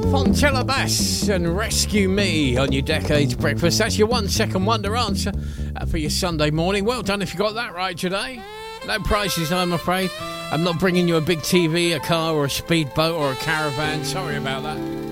Fontella Bass and Rescue Me on your Decades Breakfast. That's your 1 second wonder answer for your Sunday morning. Well done if you got that right today. No prizes, I'm afraid. I'm not bringing you a big TV, a car or a speedboat or a caravan. Sorry about that.